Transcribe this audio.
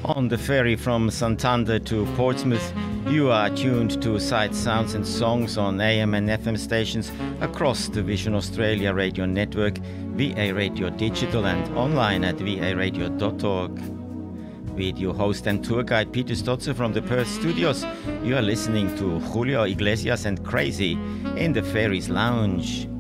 On the ferry from Santander to Portsmouth, you are tuned to Sights, Sounds and Songs on AM and FM stations across the Vision Australia radio network, VA Radio Digital and online at varadio.org. With your host and tour guide Peter Stotzer from the Perth studios, you are listening to Julio Iglesias and Crazy in the Ferry's Lounge.